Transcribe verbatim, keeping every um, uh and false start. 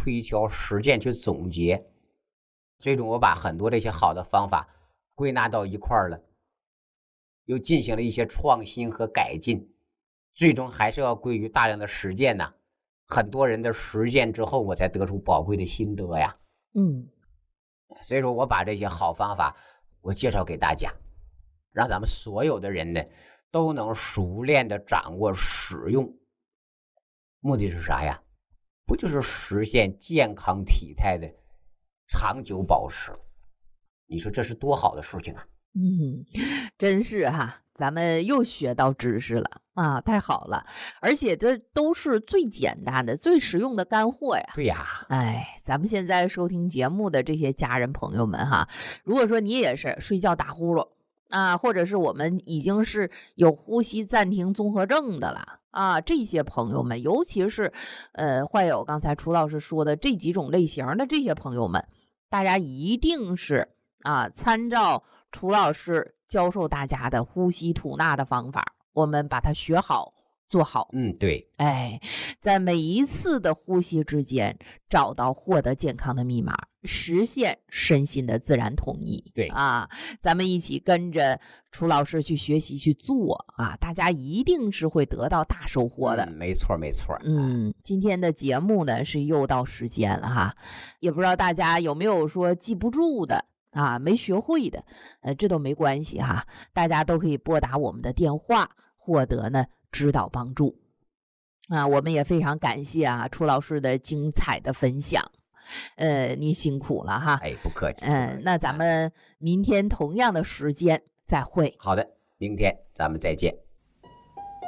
推敲、实践去总结，最终我把很多这些好的方法归纳到一块儿了，又进行了一些创新和改进，最终还是要归于大量的实践呐、啊。很多人的实践之后，我才得出宝贵的心得呀。 嗯， 所以说我把这些好方法我介绍给大家，让咱们所有的人呢都能熟练的掌握使用。目的是啥呀？不就是实现健康体态的长久保持？你说这是多好的事情啊！ 嗯，真是哈，咱们又学到知识了啊，太好了！而且这都是最简单的、最实用的干货呀。 对呀， 哎，咱们现在收听节目的这些家人朋友们哈，如果说你也是睡觉打呼噜啊，或者是我们已经是有呼吸暂停综合症的了啊，这些朋友们，尤其是呃患有刚才楚老师说的这几种类型的这些朋友们，大家一定是啊参照楚老师教授大家的呼吸吐纳的方法，我们把它学好做好。 嗯，对， 哎，在每一次的呼吸之间找到获得健康的密码，实现身心的自然统一。 对啊，咱们一起跟着楚老师去学习去做啊，大家一定是会得到大收获的。 嗯、没错没错。 嗯，今天的节目呢是又到时间了哈，也不知道大家有没有说记不住的啊，没学会的，呃，这都没关系哈，大家都可以拨打我们的电话，获得呢指导帮助。啊，我们也非常感谢啊楚老师的精彩的分享，呃，你辛苦了哈。 哎，不客气。 嗯、呃，那咱们明天同样的时间再会。 好的，明天咱们再见。